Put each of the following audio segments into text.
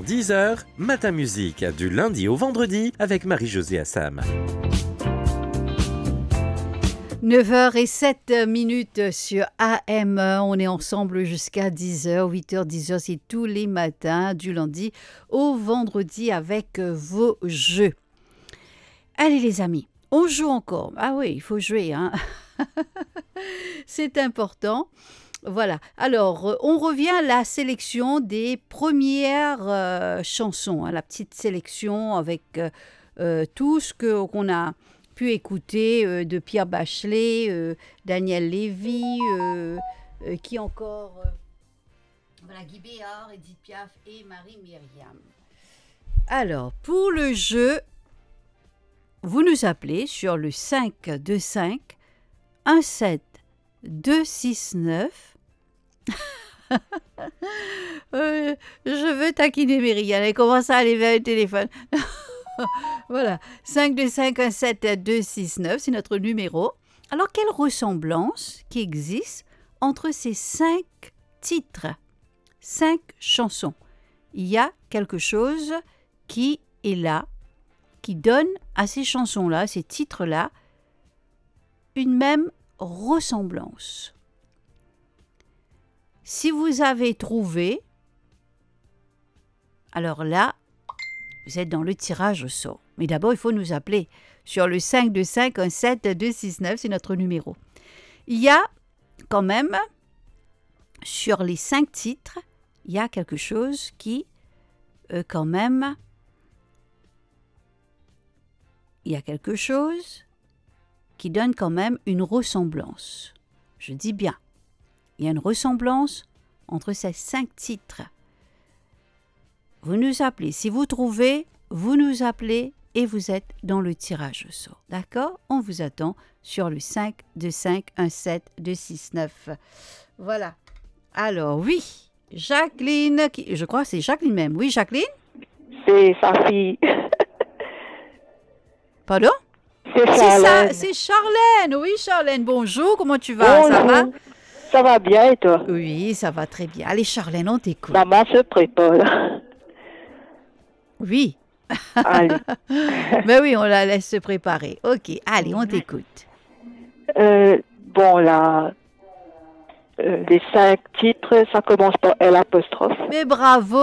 10h, Matin Musique, du lundi au vendredi avec Marie-Josée Assam. 9h07 sur AM, on est ensemble jusqu'à 10h, 8h, 10h, c'est tous les matins du lundi au vendredi avec vos jeux. Allez les amis, on joue encore. Ah oui, il faut jouer, hein. C'est important. Voilà, alors on revient à la sélection des premières chansons, hein, la petite sélection avec tout ce qu'on a pu écouter de Pierre Bachelet, Daniel Lévy, qui encore voilà, Guy Béard, Edith Piaf et Marie-Myriam. Alors, pour le jeu, vous nous appelez sur le 525 17 269. Je veux taquiner Myriam, elle commence à aller vers le téléphone. Voilà, 525 17 269, c'est notre numéro. Alors, quelle ressemblance qui existe entre ces 5 titres, 5 chansons? Il y a quelque chose qui est là, qui donne à ces chansons-là, ces titres-là, une même ressemblance. Si vous avez trouvé, alors là, vous êtes dans le tirage au sort. Mais d'abord, il faut nous appeler sur le 525 17 269, c'est notre numéro. Il y a quand même, sur les 5 titres, il y a quelque chose qui, quand même, il y a quelque chose qui donne quand même une ressemblance. Je dis bien, il y a une ressemblance entre ces 5 titres. Vous nous appelez. Si vous trouvez, vous nous appelez et vous êtes dans le tirage au sort. D'accord? On vous attend sur le 525 17 269. Voilà. Alors, oui, Jacqueline, je crois que c'est Jacqueline même. Oui, Jacqueline? C'est sa fille. Pardon? C'est Charlène. Oui, Charlène, bonjour. Comment tu vas? Bonjour. Ça va? Ça va bien et toi? Oui, ça va très bien. Allez, Charlène, on t'écoute. Maman se prépare. Oui. Allez. Ben oui, on la laisse se préparer. Ok, allez, on t'écoute. Bon, là, les 5 titres, ça commence par L'. Mais bravo!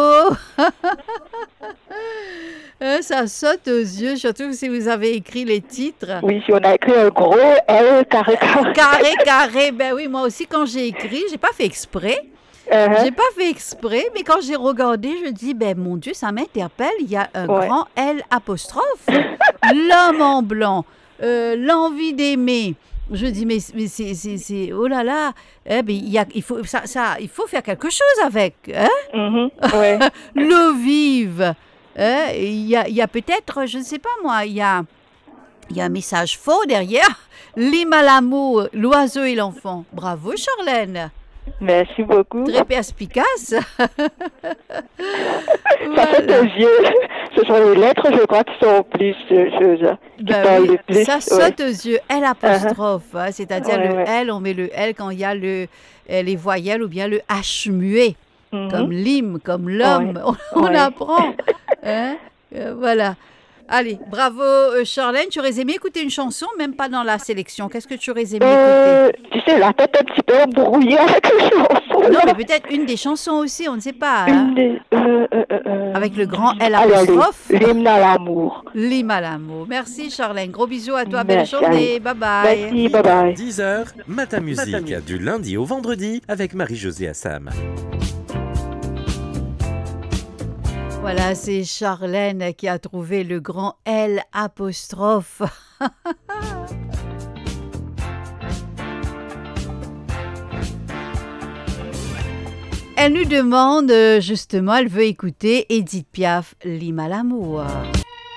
Ça saute aux yeux, surtout si vous avez écrit les titres. Oui, si on a écrit un gros L, carré. Carré, ben oui, moi aussi quand j'ai écrit, j'ai pas fait exprès. J'ai pas fait exprès, mais quand j'ai regardé, je dis, ben mon Dieu, ça m'interpelle, il y a un grand L'. L'homme en blanc, l'envie d'aimer. Je dis, mais c'est oh là là, ben, il faut faire quelque chose avec. Hein? Ouais. L'eau vive. Il y a peut-être, je ne sais pas moi, il y a un message faux derrière. L'hymne à l'amour, l'oiseau et l'enfant. Bravo, Charlène. Merci beaucoup. Très perspicace. Ça saute aux yeux. Ce sont les lettres, je crois, qui sont plus choses. Oui, ça saute aux yeux. L', c'est-à-dire le L, on met le L quand il y a les voyelles ou bien le H muet, comme l'hymne, comme l'homme. On apprend. Hein? Voilà. Allez, bravo Charlène. Tu aurais aimé écouter une chanson, même pas dans la sélection. Qu'est-ce que tu aurais aimé écouter? Tu sais, la tête un petit peu embrouillée avec les chansons. Non, mais peut-être une des chansons aussi, on ne sait pas. Hein? Avec le grand L'. L'hymne à l'amour. L'hymne à l'amour. Merci Charlène. Gros bisous à toi. Belle journée. Bye bye. Merci, bye bye. 10h, Matin Musique, du lundi au vendredi avec Marie-Josée Assam. Voilà, c'est Charlène qui a trouvé le grand L'. Elle nous demande, justement, elle veut écouter Edith Piaf, l'hymne à l'amour.